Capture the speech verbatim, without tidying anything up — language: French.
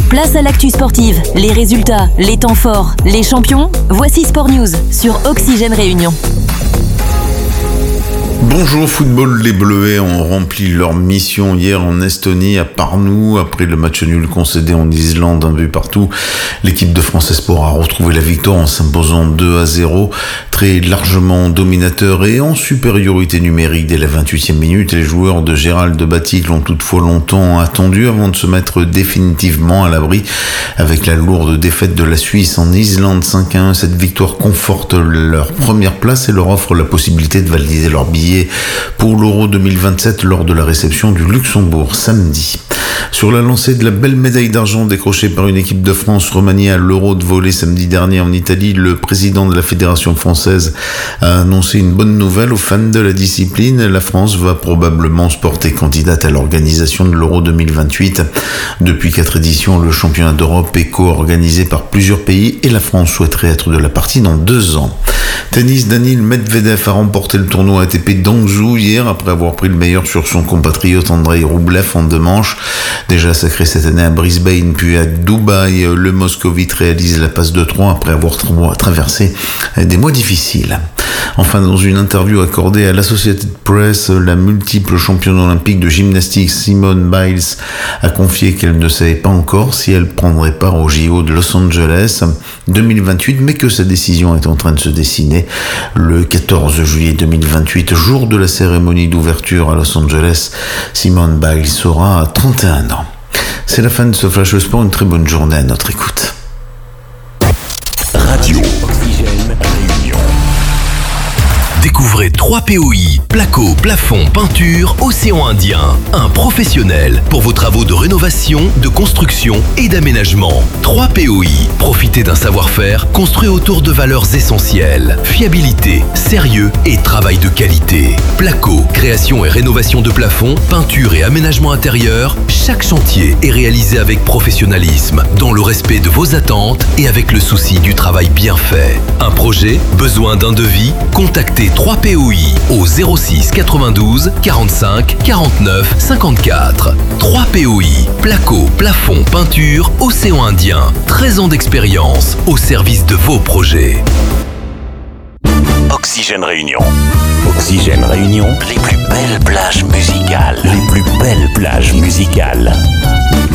Place à l'actu sportive, les résultats, les temps forts, les champions. Voici Sport News sur Oxygène Réunion. Bonjour football, les Bleuets ont rempli leur mission hier en Estonie à Pärnu. Après le match nul concédé en Islande, un but partout, l'équipe de France Espoir a retrouvé la victoire en s'imposant deux à zéro, très largement dominateur et en supériorité numérique dès la vingt-huitième minute. Les joueurs de Gérald Batic l'ont toutefois longtemps attendu avant de se mettre définitivement à l'abri avec la lourde défaite de la Suisse en Islande cinq à un. Cette victoire conforte leur première place et leur offre la possibilité de valider leur billet pour l'Euro deux mille vingt-sept lors de la réception du Luxembourg samedi. Sur la lancée de la belle médaille d'argent décrochée par une équipe de France remaniée à l'Euro de volley samedi dernier en Italie, le président de la Fédération française a annoncé une bonne nouvelle aux fans de la discipline. La France va probablement se porter candidate à l'organisation de l'Euro deux mille vingt-huit. Depuis quatre éditions, le championnat d'Europe est co-organisé par plusieurs pays et la France souhaiterait être de la partie dans deux ans. Tennis, Daniil Medvedev a remporté le tournoi A T P d'Hangzhou hier après avoir pris le meilleur sur son compatriote Andrei Roublev en deux manches. Déjà sacré cette année à Brisbane puis à Dubaï, le Moscovite réalise la passe de trois après avoir traversé des mois difficiles. Enfin, dans une interview accordée à l'Associated Press, la multiple championne olympique de gymnastique Simone Biles a confié qu'elle ne savait pas encore si elle prendrait part au J O de Los Angeles deux mille vingt-huit, mais que sa décision est en train de se dessiner. Le quatorze juillet deux mille vingt-huit, jour de la cérémonie d'ouverture à Los Angeles, Simone Biles aura trente et un ans. C'est la fin de ce Flash Sport, une très bonne journée à notre écoute. Radio Oxygène Réunion. Découvrez trois P O I, placo, plafond, peinture, Océan Indien. Un professionnel pour vos travaux de rénovation, de construction et d'aménagement. trois P O I. Profitez d'un savoir-faire construit autour de valeurs essentielles. Fiabilité, sérieux et travail de qualité. Placo, création et rénovation de plafond, peinture et aménagement intérieur. Chaque chantier est réalisé avec professionnalisme, dans le respect de vos attentes et avec le souci du travail bien fait. Un projet, besoin d'un devis, contactez trois P O I au zéro six quatre-vingt-douze quarante-cinq quarante-neuf cinquante-quatre. trois P O I, placo, plafond, peinture, Océan Indien. treize ans d'expérience au service de vos projets. Oxygène Réunion. Oxygène Réunion. Les plus belles plages musicales. Les plus belles plages musicales.